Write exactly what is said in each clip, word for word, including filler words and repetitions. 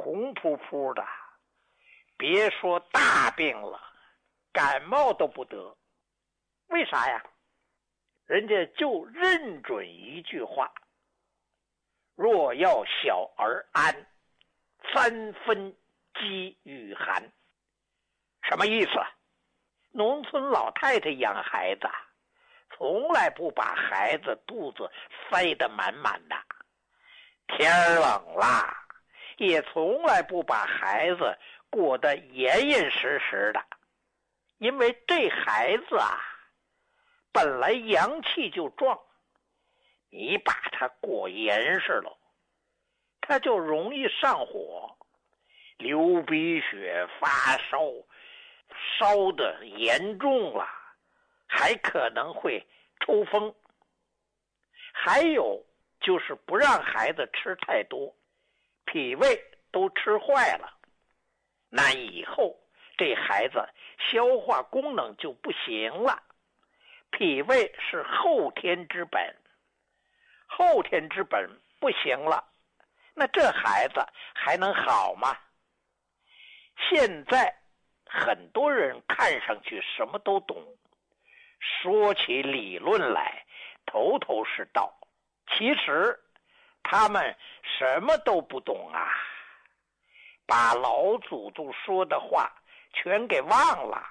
红扑扑的，别说大病了，感冒都不得。为啥呀？人家就认准一句话：若要小儿安，三分饥与寒。什么意思？农村老太太养孩子，从来不把孩子肚子塞得满满的，天冷了也从来不把孩子裹得严严实实的，因为这孩子啊本来阳气就壮，你把它裹严实了，它就容易上火，流鼻血，发烧，烧得严重了，还可能会抽风。还有就是不让孩子吃太多，脾胃都吃坏了，那以后这孩子消化功能就不行了。脾胃是后天之本，后天之本不行了，那这孩子还能好吗？现在很多人看上去什么都懂，说起理论来头头是道，其实他们什么都不懂啊，把老祖宗说的话全给忘了。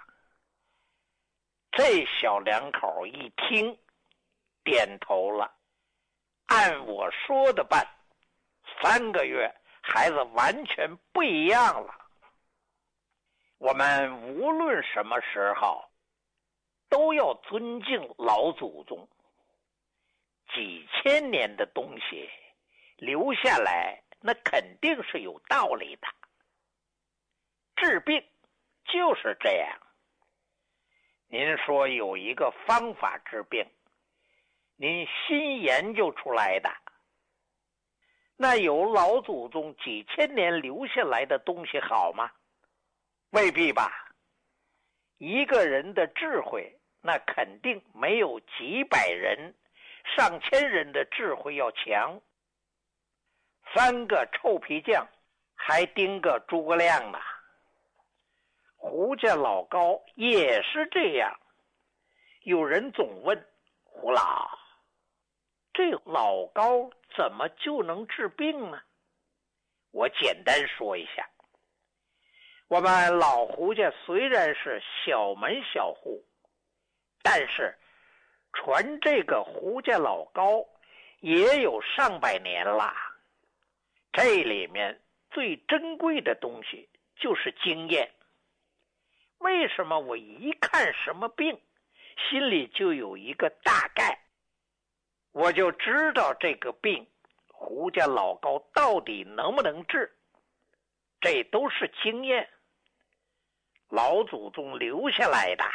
这小两口一听，点头了，按我说的办，三个月孩子完全不一样了。我们无论什么时候都要尊敬老祖宗，几千年的东西留下来，那肯定是有道理的。治病就是这样，您说有一个方法治病，您新研究出来的，那有老祖宗几千年留下来的东西好吗？未必吧。一个人的智慧，那肯定没有几百人、上千人的智慧要强。三个臭皮匠还盯个诸葛亮呢。胡家老高也是这样。有人总问胡老，这老高怎么就能治病呢？我简单说一下，我们老胡家虽然是小门小户，但是传这个胡家老高也有上百年了。这里面最珍贵的东西就是经验。为什么我一看什么病，心里就有一个大概，我就知道这个病胡家老高到底能不能治？这都是经验，老祖宗留下来的。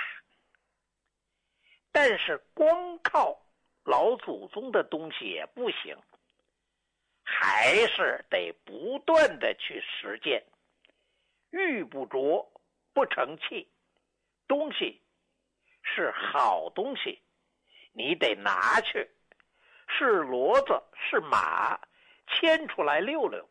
但是光靠老祖宗的东西也不行，还是得不断的去实践。玉不琢不成器，东西是好东西，你得拿去，是骡子是马，牵出来溜溜，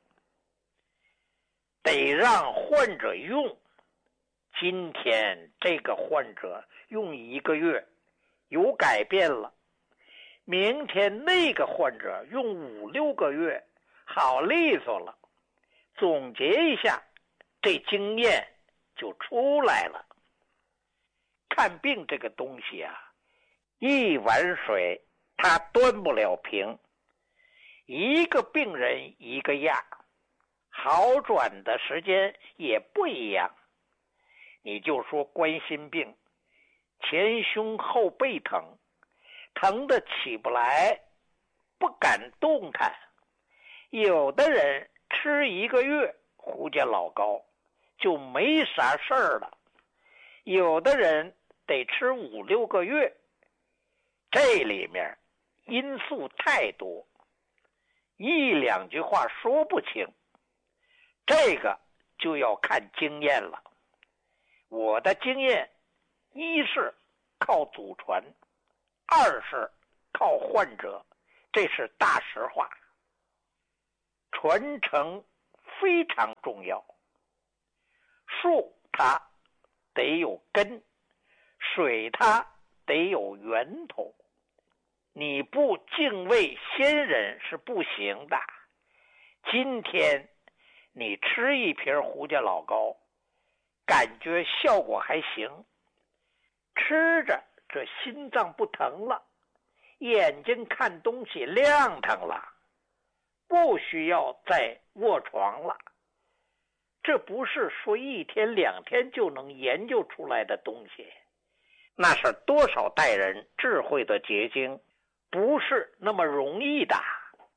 得让患者用。今天这个患者用一个月有改变了，明天那个患者用五六个月好利索了。总结一下，这经验就出来了。看病这个东西啊，一碗水它端不了平，一个病人一个样，好转的时间也不一样。你就说冠心病，前胸后背疼，疼得起不来，不敢动弹。有的人吃一个月胡家老高就没啥事儿了，有的人得吃五六个月。这里面因素太多，一两句话说不清，这个就要看经验了。我的经验，一是靠祖传，二是靠患者，这是大实话。传承非常重要。树它得有根，水它得有源头。你不敬畏先人是不行的。今天你吃一瓶胡家老高，感觉效果还行，吃着这心脏不疼了，眼睛看东西亮堂了，不需要再卧床了。这不是说一天两天就能研究出来的东西，那是多少代人智慧的结晶，不是那么容易的。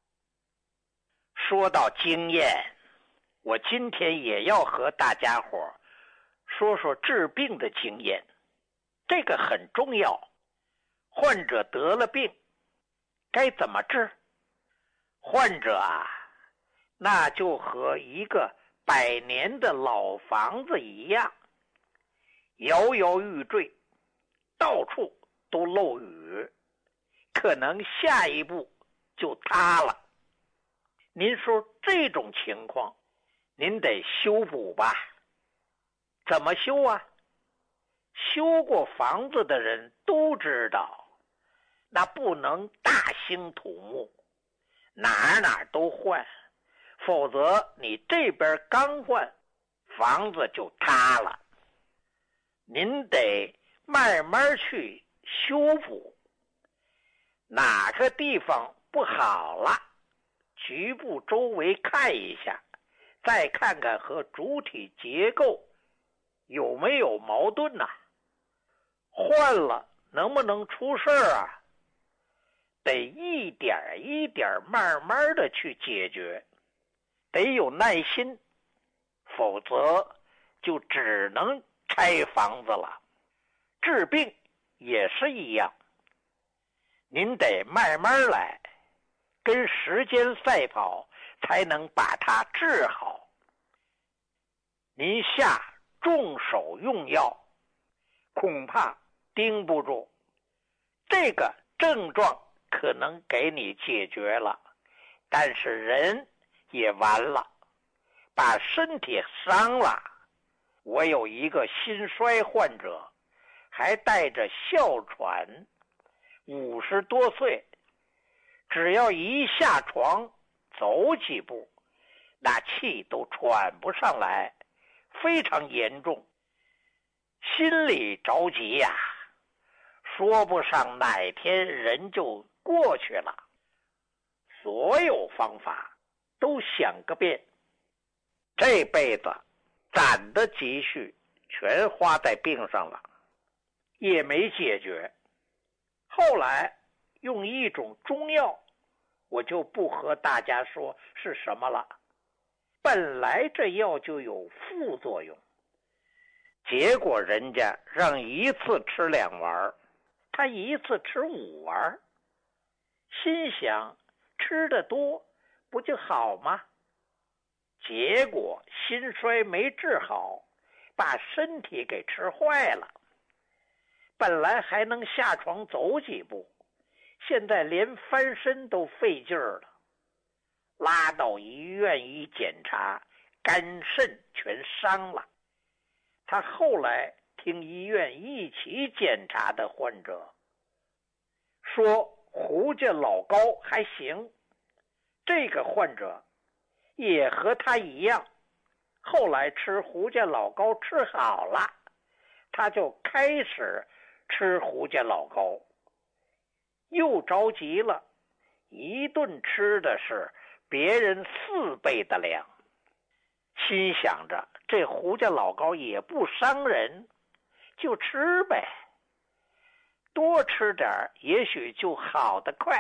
说到经验，我今天也要和大家伙说说治病的经验，这个很重要。患者得了病，该怎么治？患者啊，那就和一个百年的老房子一样，摇摇欲坠，到处都漏雨，可能下一步就塌了。您说这种情况，您得修补吧？怎么修啊？修过房子的人都知道，那不能大兴土木，哪哪都换，否则你这边刚换，房子就塌了。您得慢慢去修补，哪个地方不好了，局部周围看一下，再看看和主体结构有没有矛盾呢、啊？换了能不能出事儿啊？得一点一点慢慢的去解决，得有耐心，否则就只能拆房子了。治病也是一样，您得慢慢来，跟时间赛跑，才能把它治好。您下重手用药，恐怕盯不住，这个症状可能给你解决了，但是人也完了，把身体伤了。我有一个心衰患者，还带着哮喘，五十多岁，只要一下床走几步，那气都喘不上来，非常严重，心里着急呀、啊，说不上哪天人就过去了。所有方法都想个遍，这辈子攒的积蓄全花在病上了，也没解决。后来用一种中药，我就不和大家说是什么了，本来这药就有副作用，结果人家让一次吃两丸，他一次吃五丸，心想吃得多不就好吗？结果心衰没治好，把身体给吃坏了。本来还能下床走几步，现在连翻身都费劲儿了。拉到医院一检查，肝肾全伤了。他后来听医院一起检查的患者说胡家老高还行，这个患者也和他一样，后来吃胡家老高吃好了，他就开始吃胡家老高，又着急了，一顿吃的是别人四倍的量，心想着这胡家老高也不伤人，就吃呗，多吃点也许就好得快。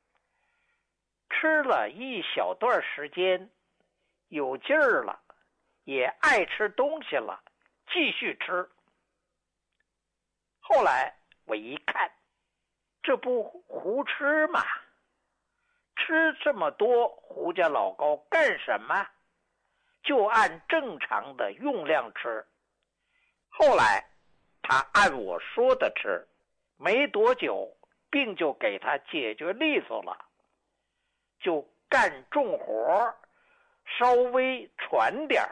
吃了一小段时间，有劲儿了，也爱吃东西了，继续吃。后来我一看，这不胡吃吗？吃这么多胡家老高干什么？就按正常的用量吃。后来他按我说的吃，没多久病就给他解决利索了，就干重活， 稍微传点